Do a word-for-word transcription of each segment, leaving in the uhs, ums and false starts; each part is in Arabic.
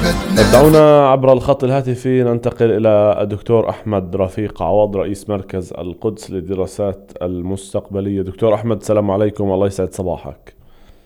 دعونا عبر الخط الهاتفي ننتقل إلى الدكتور أحمد رفيق عوض رئيس مركز القدس للدراسات المستقبلية. دكتور أحمد، السلام عليكم والله يسعد صباحك.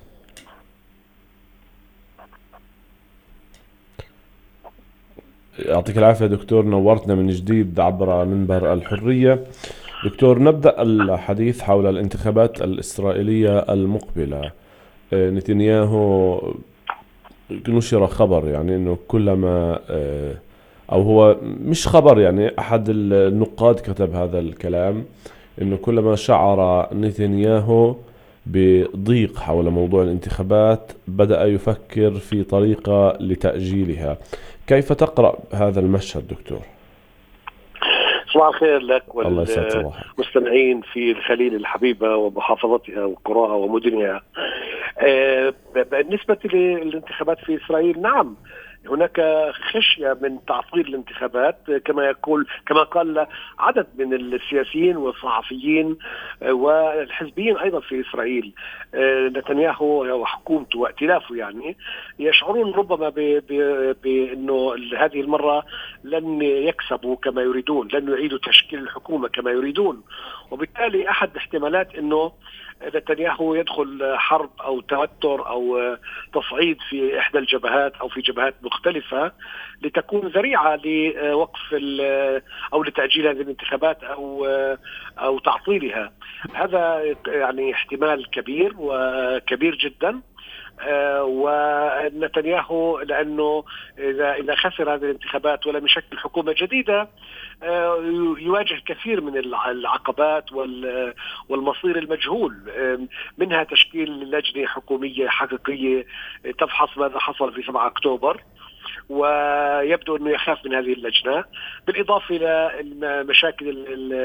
يعطيك العافية دكتور، نورتنا من جديد عبر منبر الحرية. دكتور، نبدأ الحديث حول الانتخابات الإسرائيلية المقبلة. نتنياهو نشر خبر يعني انه كلما او هو مش خبر، يعني احد النقاد كتب هذا الكلام، انه كلما شعر نتنياهو بضيق حول موضوع الانتخابات بدأ يفكر في طريقة لتأجيلها. كيف تقرأ هذا المشهد دكتور؟ صباح الخير لك الله يسعد صباحك. والمستمعين في الخليل الحبيبة ومحافظتها وقراها ومدنها. بالنسبة للانتخابات في إسرائيل، نعم هناك خشية من تعطيل الانتخابات كما يقول كما قال عدد من السياسيين والصحفيين والحزبيين أيضا في إسرائيل. نتنياهو وحكومته وائتلافه يعني يشعرون ربما بأنه هذه المرة لن يكسبوا كما يريدون، لن يعيدوا تشكيل الحكومة كما يريدون، وبالتالي أحد الاحتمالات أنه نتنياهو يدخل حرب أو توتر أو تصعيد في إحدى الجبهات أو في جبهات مختلفة لتكون ذريعة لوقف أو لتأجيل هذه الانتخابات أو أو تعطيلها. هذا يعني احتمال كبير وكبير جدا. آه ونتنياهو لأنه إذا إذا خسر هذه الانتخابات ولم يشكل حكومة جديدة آه يواجه كثير من العقبات والمصير المجهول، آه منها تشكيل لجنة حكومية حقيقية تفحص ماذا حصل في سبعة أكتوبر، ويبدو أنه يخاف من هذه اللجنة، بالإضافة إلى مشاكل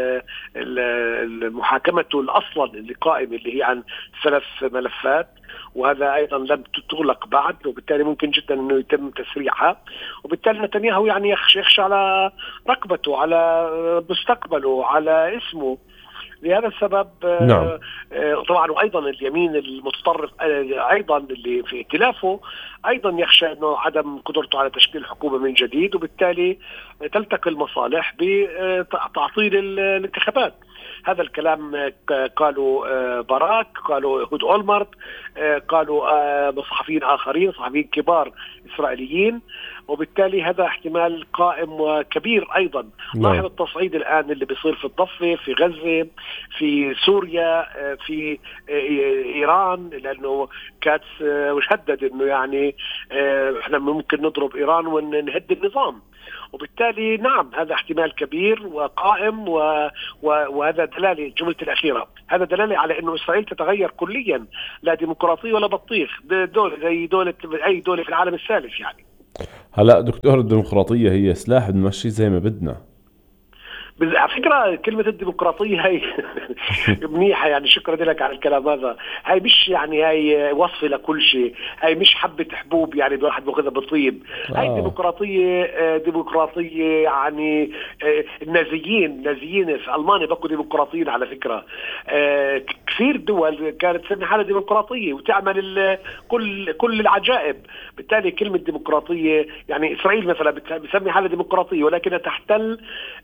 المحاكمة الأصلا اللي قائمة اللي هي عن ثلاث ملفات، وهذا أيضا لم تغلق بعد، وبالتالي ممكن جدا أنه يتم تسريعها، وبالتالي نتنياهو يعني يخشى, يخشى على رقبته، على مستقبله، على اسمه. لهذا السبب نعم. طبعا وأيضا اليمين المتطرف أيضا اللي في ائتلافه أيضا يخشى أنه عدم قدرته على تشكيل حكومة من جديد، وبالتالي تلتقي المصالح بتعطيل الانتخابات. هذا الكلام قالوا باراك، قالوا هود أولمرت، قالوا صحفيين آخرين، صحفيين كبار إسرائيليين، وبالتالي هذا احتمال قائم وكبير أيضا. لاحظ التصعيد الآن اللي بيصير في الضفة، في غزة، في سوريا، في إيران، لأنه كاتس وشدد أنه يعني احنا ممكن نضرب إيران ونهد النظام، وبالتالي نعم هذا احتمال كبير وقائم و... و... وهذا دلالة جملة الأخيرة، هذا دلالة على أنه إسرائيل تتغير كليا، لا ديمقراطية ولا بطيخ، دولة زي دولة أي دولة في العالم الثالث يعني. هلا دكتور، الديمقراطية هي سلاح بنمشي زي ما بدنا. على فكرة كلمة الديمقراطية هاي منيحة يعني، شكرا لك على الكلام هذا. هاي مش يعني هاي وصف لكل شيء، هاي مش حبة حبوب يعني الواحد بأخذها بطيب. آه. هاي ديمقراطية ديمقراطية يعني النازيين النازيين في ألمانيا بقوا ديمقراطيين على فكرة. كثير دول كانت تسمي حالها ديمقراطية وتعمل كل كل العجائب. بالتالي كلمة ديمقراطية يعني إسرائيل مثلا بتسمي حالها ديمقراطية ولكنها تحتل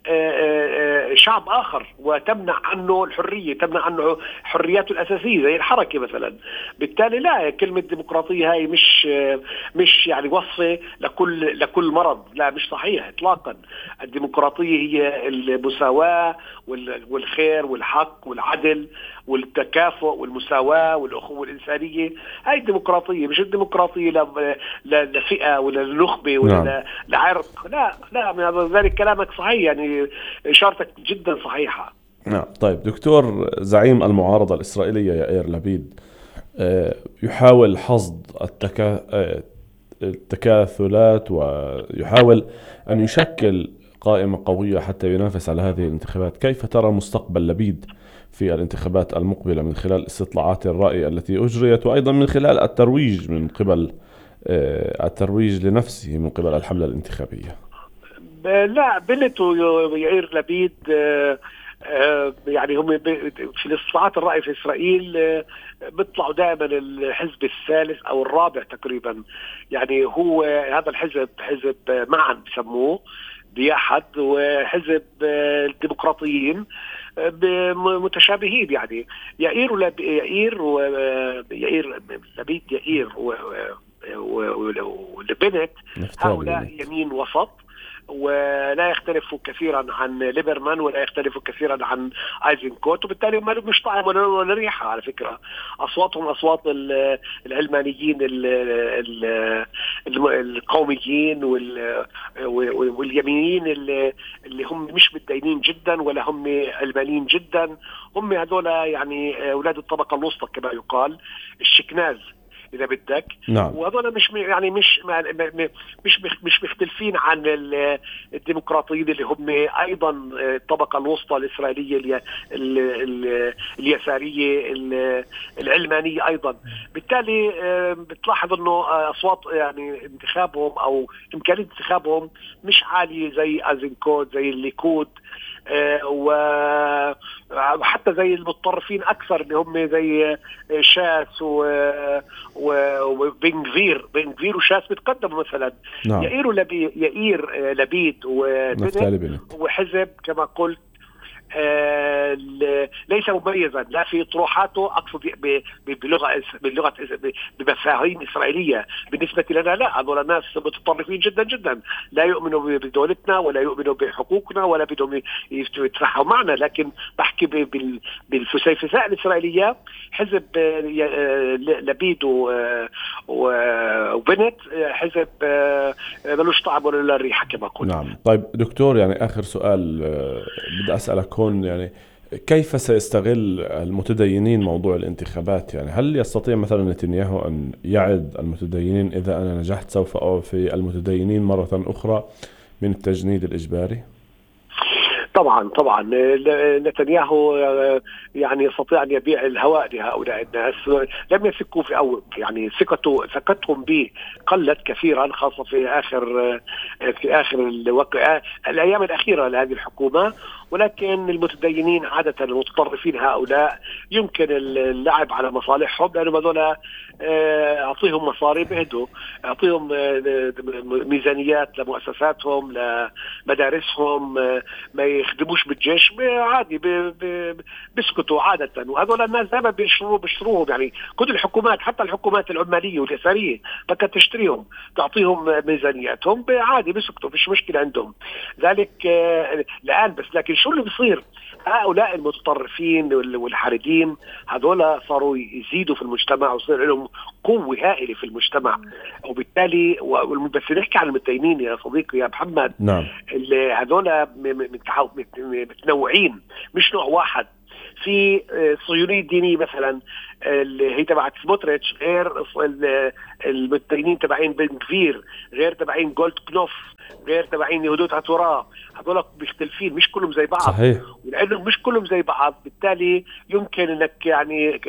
شعب آخر وتمنع عنه الحرية، تمنع عنه حرياته الأساسية زي الحركة مثلا. بالتالي لا، كلمة ديمقراطية هاي مش مش يعني وصفة لكل لكل مرض، لا مش صحيح إطلاقا. الديمقراطية هي المساواة والخير والحق والعدل والتكافؤ والمساواة والأخوة الإنسانية. هاي الديمقراطية، مش الديمقراطية لفئة ولا لنخبة ولا نعم. لعرق، لا لا من ذلك كلامك صحيح يعني، إشارتك جدا صحيحة. نعم. طيب دكتور، زعيم المعارضة الإسرائيلية يائير لبيد يحاول حصد التكا... التكاثلات ويحاول أن يشكل قائمة قوية حتى ينافس على هذه الانتخابات. كيف ترى مستقبل لبيد في الانتخابات المقبلة من خلال استطلاعات الرأي التي أجريت، وأيضا من خلال الترويج من قبل الترويج لنفسه من قبل الحملة الانتخابية؟ لا، بنته يائير لبيد يعني هم في الاستطلاعات الرأي في إسرائيل بيطلعوا دائما الحزب الثالث أو الرابع تقريبا. يعني هو هذا الحزب حزب معا بسموه بيحد، وحزب الديمقراطيين متشابهين. يعني يائير ولب... يائير ويائير لبيد يائير ولبنت هؤلاء يمين وسط، ولا يختلفوا كثيرا عن ليبرمان ولا يختلفوا كثيرا عن ايزنكوت، وبالتالي ما مش طعم ولا ريحه. على فكره اصواتهم اصوات العلمانيين القوميين واليمينيين اللي هم مش متدينين جدا ولا هم علمانيين جدا. هم هذول يعني اولاد الطبقه الوسطى كما يقال، الشكناز إذا بدك. نعم. وهذول مش يعني مش مش مش مختلفين عن الديمقراطيين اللي هم أيضا الطبقة الوسطى الإسرائيلية اليسارية العلمانية أيضا. بالتالي بتلاحظ إنه أصوات يعني انتخابهم أو إمكانية انتخابهم مش عالية زي أيزنكوت زي الليكود، وحتى زي المتطرفين أكثر اللي هم زي شاس وبنغفير بنغفير وشاس بتقدموا مثلا. نعم. يائير لبيد يائير لبيد وبنت وحزب كما قلت آه ليس مميزا لا في طروحاته، اقصد بلغه بلغه بمفاهيم اسرائيليه. بالنسبه لنا لا، هذول ناس متطرفين جدا جدا، لا يؤمنوا بدولتنا ولا يؤمنوا بحقوقنا ولا بدهم يتفاهموا معنا. لكن بحكي بالفسيفساء الاسرائيليه، حزب لبيد وبنت حزب ملوش طعم ولا ريحه كما قلت. نعم. طيب دكتور، يعني اخر سؤال بدي اسالك هون، يعني كيف سيستغل المتدينين موضوع الانتخابات؟ يعني هل يستطيع مثلا نتنياهو أن يعد المتدينين إذا أنا نجحت سوف أوفي المتدينين مرة أخرى من التجنيد الإجباري؟ طبعا طبعا نتنياهو يعني يستطيع ان يبيع الهواء لهؤلاء الناس. لم يثقوا في او يعني ثقته ثقتهم به قلت كثيرا، خاصه في اخر في اخر الوقت الايام الاخيره لهذه الحكومه. ولكن المتدينين عاده المتطرفين هؤلاء يمكن اللعب على مصالحهم، لانهم هذول اعطيهم مصاري بهدوا، اعطيهم ميزانيات لمؤسساتهم لمدارسهم، ما يخدموش بالجيش عادي بيسكتوا عاده. وهذول الناس دائما بيشتروا بيشتروهم. يعني كل الحكومات حتى الحكومات العماليه واليساريه بدك تشتريهم، تعطيهم ميزانياتهم عادي بيسكتوا، مش مشكله عندهم ذلك الان. بس لكن شو اللي بيصير؟ هؤلاء المتطرفين والحاردين هذول صاروا يزيدوا في المجتمع وصير لهم قوة هائلة في المجتمع، وبالتالي بس نحكي عن المتدينين يا صديقي يا محمد. نعم. هذول متنوعين مش نوع واحد. في صهيونية دينية مثلا اللي هي تبعت سموتريتش غير المتدينين تبعين بن غفير، غير تبعين جولد كنوف، غير تبعين يهودوت هتوراه. هذول بيختلفين مش كلهم زي بعض. صحيح. ولأنهم مش كلهم زي بعض بالتالي يمكن انك يعني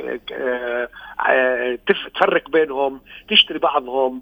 تفرق بينهم، تشتري بعضهم،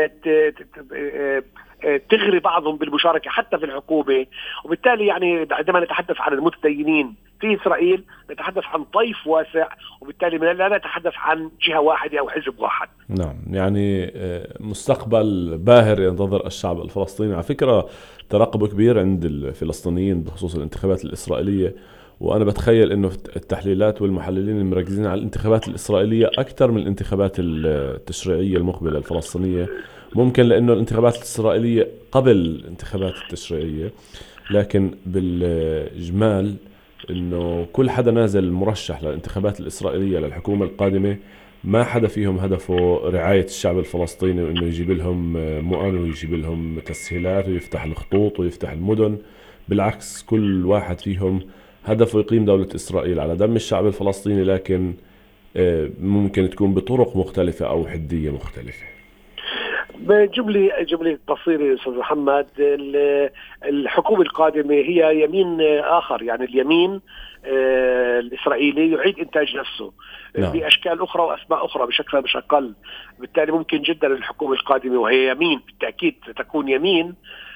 تغري بعضهم بالمشاركة حتى في الحكومة. وبالتالي يعني عندما نتحدث عن المتدينين في إسرائيل نتحدث عن طيف واسع، وبالتالي لا نتحدث عن جهة واحدة أو حزب واحد. نعم. يعني مستقبل باهر ينتظر الشعب الفلسطيني. على فكرة ترقب كبير عند الفلسطينيين بخصوص الانتخابات الإسرائيلية، وأنا بتخيل أنه التحليلات والمحللين المركزين على الانتخابات الإسرائيلية أكثر من الانتخابات التشريعية المقبلة الفلسطينية. ممكن لأنه الانتخابات الإسرائيلية قبل الانتخابات التشريعية، لكن بالإجمال إنه كل حدا نازل مرشح للانتخابات الإسرائيلية للحكومة القادمة ما حدا فيهم هدفه رعاية الشعب الفلسطيني وإنه يجيب لهم مؤن ويجيب لهم تسهيلات ويفتح الخطوط ويفتح المدن. بالعكس كل واحد فيهم هدفه يقيم دولة إسرائيل على دم الشعب الفلسطيني، لكن ممكن تكون بطرق مختلفة أو حدية مختلفة. بجملة جملة بصيرة أستاذ محمد، الحكومة القادمة هي يمين آخر. يعني اليمين الإسرائيلي يعيد إنتاج نفسه نعم. بأشكال أخرى وأسماء أخرى بشكل مش أقل. بالتالي ممكن جدا الحكومة القادمة وهي يمين بالتأكيد تكون يمين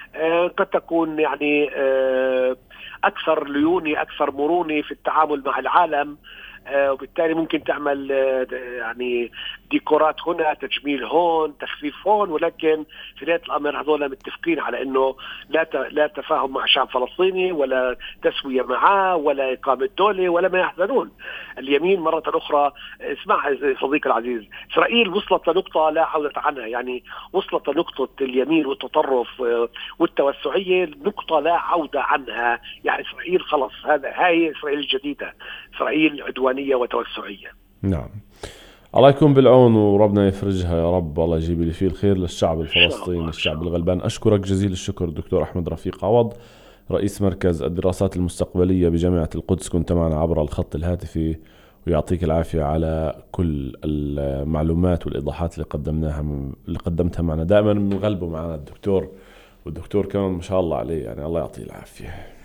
قد تكون يعني أكثر ليوني، أكثر مرونة في التعامل مع العالم، وبالتالي ممكن تعمل يعني ديكورات هنا، تجميل هون، تخفيف هون، ولكن في نهاية الأمر هذول متفقين على إنه لا لا تفاهم مع شعب فلسطيني، ولا تسوية معه، ولا إقامة دولة، ولا ما يحزنون. اليمين مرة أخرى، اسمع صديقي العزيز، إسرائيل وصلت لنقطة لا عودة عنها، يعني وصلت لنقطة اليمين والتطرف والتوسعية، نقطة لا عودة عنها. يعني إسرائيل خلص، هذا هاي إسرائيل الجديدة، إسرائيل عدوانية وتوسعية. نعم، الله يكون بالعون وربنا يفرجها يا رب. الله يجيب لي فيه الخير للشعب الفلسطيني، الشعب الغلبان. أشكرك جزيل الشكر دكتور أحمد رفيق عوض، رئيس مركز الدراسات المستقبلية بجامعة القدس، كنت معنا عبر الخط الهاتفي، ويعطيك العافية على كل المعلومات والإيضاحات اللي قدمناها اللي قدمتها معنا. دائما بنغلبه معنا الدكتور، والدكتور كمان ما شاء الله عليه، يعني الله يعطيه العافية.